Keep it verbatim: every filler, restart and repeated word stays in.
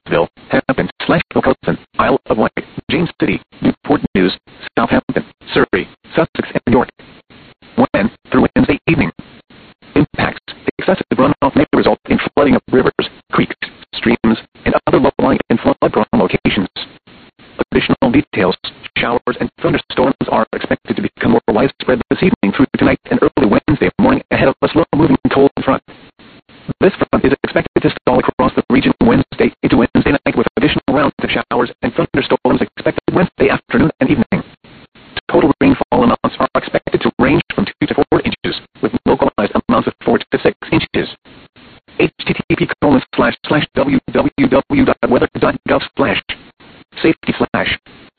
Louisville, Hampton, slash Wilkinson, Isle of Wight, James City, Newport News, Southampton, Surrey, Sussex, and York. When, through Wednesday evening. Impacts. Excessive runoff may result in flooding of rivers, creeks, streams, and other low-lying and flood-prone locations. Additional details. Showers and thunderstorms are expected to become more widespread this evening through tonight and early Wednesday morning ahead of a slow-moving cold front. This front is expected to stall across the region Wednesday into Wednesday night with additional rounds of showers and thunderstorms expected Wednesday afternoon and evening. Total rainfall amounts are expected to range from two to four inches, with localized amounts of four to six inches. http colon slash slash www.weather.gov slash safety slash